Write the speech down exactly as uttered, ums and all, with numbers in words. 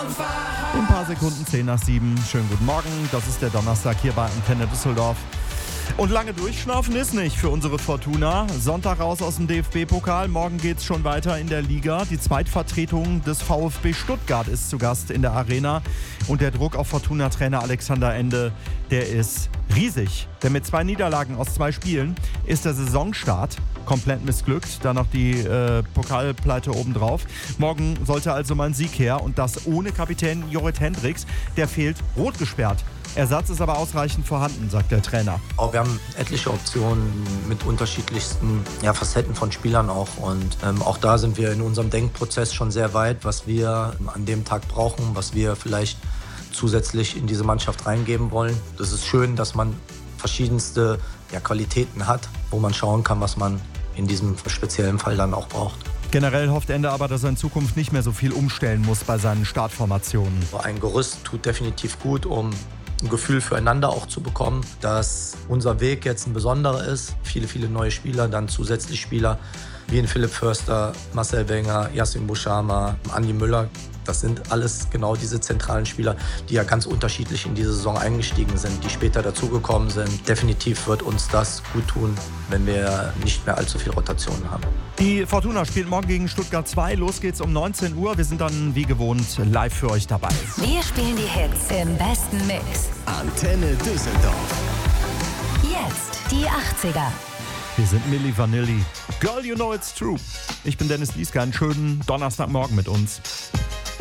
In ein paar Sekunden zehn nach sieben. Schönen guten Morgen. Das ist der Donnerstag hier bei Antenne Düsseldorf. Und lange durchschnaufen ist nicht für unsere Fortuna. Sonntag raus aus dem D F B-Pokal. Morgen geht's schon weiter in der Liga. Die Zweitvertretung des VfB Stuttgart ist zu Gast in der Arena. Und der Druck auf Fortuna-Trainer Alexander Ende, der ist riesig. Denn mit zwei Niederlagen aus zwei Spielen ist der Saisonstart komplett missglückt. Dann noch die äh, Pokalpleite obendrauf. Morgen sollte also mal ein Sieg her. Und das ohne Kapitän Jorrit Hendricks. Der fehlt rot gesperrt. Ersatz ist aber ausreichend vorhanden, sagt der Trainer. Auch wir haben etliche Optionen mit unterschiedlichsten ja, Facetten von Spielern auch. Und ähm, auch da sind wir in unserem Denkprozess schon sehr weit, was wir an dem Tag brauchen, was wir vielleicht zusätzlich in diese Mannschaft reingeben wollen. Das ist schön, dass man verschiedenste ja, Qualitäten hat, wo man schauen kann, was man in diesem speziellen Fall dann auch braucht. Generell hofft Ende aber, dass er in Zukunft nicht mehr so viel umstellen muss bei seinen Startformationen. Ein Gerüst tut definitiv gut, um ein Gefühl füreinander auch zu bekommen, dass unser Weg jetzt ein besonderer ist. Viele, viele neue Spieler, dann zusätzlich Spieler wie in Philipp Förster, Marcel Wenger, Yassin Bouchama, Andi Müller. Das sind alles genau diese zentralen Spieler, die ja ganz unterschiedlich in diese Saison eingestiegen sind, die später dazugekommen sind. Definitiv wird uns das gut tun, wenn wir nicht mehr allzu viel Rotation haben. Die Fortuna spielt morgen gegen Stuttgart zwei. Los geht's um neunzehn Uhr. Wir sind dann wie gewohnt live für euch dabei. Wir spielen die Hits im besten Mix. Antenne Düsseldorf. Jetzt die achtziger. Wir sind Milli Vanilli. Girl, you know it's true. Ich bin Dennis Lieska. Einen schönen Donnerstagmorgen mit uns.